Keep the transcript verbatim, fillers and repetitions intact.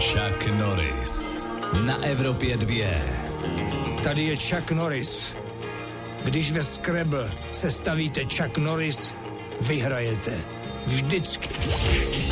Chuck Norris na Evropě dvě. Tady je Chuck Norris. Když ve Scrabble sestavíte Chuck Norris, vyhrajete. Vždycky.